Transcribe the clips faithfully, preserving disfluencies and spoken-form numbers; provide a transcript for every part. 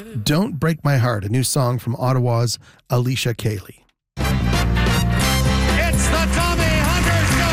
Don't Break My Heart, a new song from Ottawa's Alicia Cayley. It's the Tommy Hunter Show!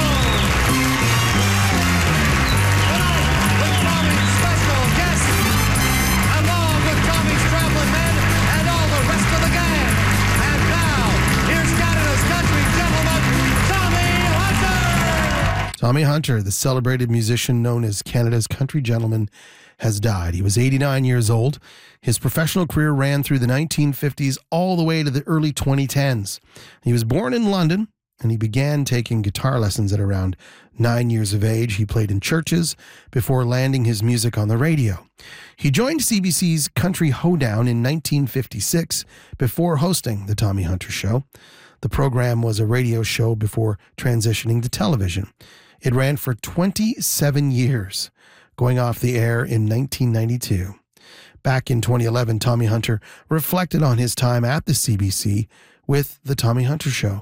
Tonight, with Tommy's special guests, along with Tommy's traveling men and all the rest of the gang. And now, here's Canada's country gentleman, Tommy Hunter! Tommy Hunter, the celebrated musician known as Canada's country gentleman, has died. He was eighty-nine years old. His professional career ran through the nineteen fifties all the way to the early twenty tens. He was born in London, and he began taking guitar lessons at around nine years of age. He played in churches before landing his music on the radio. He joined C B C's Country Hoedown in nineteen fifty-six before hosting The Tommy Hunter Show. The program was a radio show before transitioning to television. It ran for twenty-seven years, going off the air in nineteen ninety-two. Back in twenty eleven, Tommy Hunter reflected on his time at the C B C with The Tommy Hunter Show.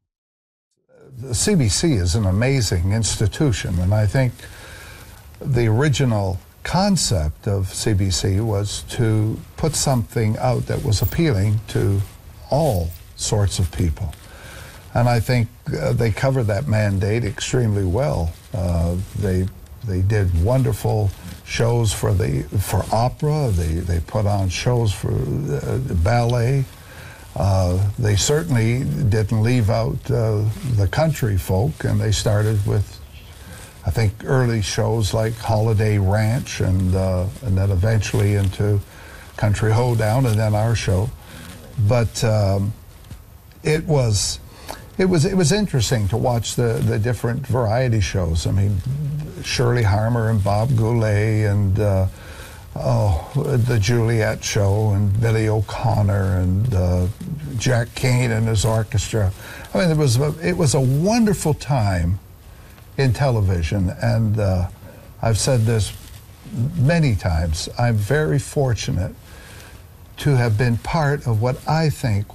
The C B C is an amazing institution, and I think the original concept of C B C was to put something out that was appealing to all sorts of people. And I think uh, they covered that mandate extremely well. Uh, they They did wonderful shows for the for opera. They they put on shows for uh, ballet. Uh, they certainly didn't leave out uh, the country folk, and they started with, I think, early shows like Holiday Ranch, and uh, and then eventually into Country Hoedown, and then our show. But um, it was. It was it was interesting to watch the, the different variety shows. I mean, Shirley Harmer and Bob Goulet, and uh, oh, the Juliet Show, and Billy O'Connor, and uh, Jack Kane and his orchestra. I mean, it was a, it was a wonderful time in television, and uh, I've said this many times. I'm very fortunate to have been part of what I think